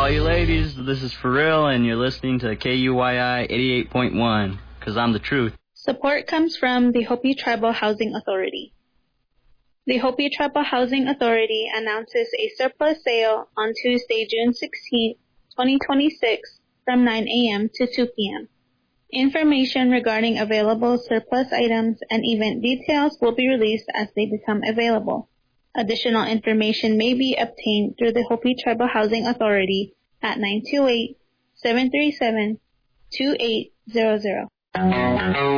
all you ladies, this is For Real, and you're listening to KUYI 88.1, because I'm the truth. Support comes from the Hopi Tribal Housing Authority. The Hopi Tribal Housing Authority announces a surplus sale on Tuesday, June 16, 2026, from 9 a.m. to 2 p.m. Information regarding available surplus items and event details will be released as they become available. Additional information may be obtained through the Hopi Tribal Housing Authority at 928-737-2800.